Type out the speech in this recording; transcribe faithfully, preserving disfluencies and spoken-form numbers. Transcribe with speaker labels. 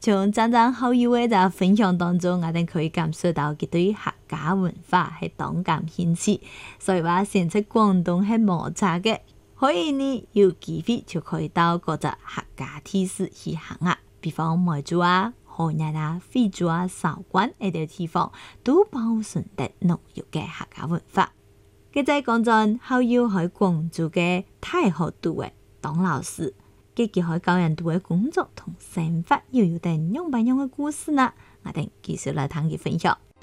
Speaker 1: 從張張好友嘅就分享當中，我哋可以感受到佢對客家文化係當感興趣，所以話先出廣東係冇差嘅。可以呢有機會就可以到嗰隻客家地市去行啊，比方梅州啊、河南啊、惠州啊、韶關呢啲地方都保存得濃郁嘅客家文化。佢在講陣好友喺廣州嘅大學讀嘅當老師。佢結合教人讀嘅工作同生活，又有啲樣板樣嘅故事呢，我哋繼續來聽佢分享。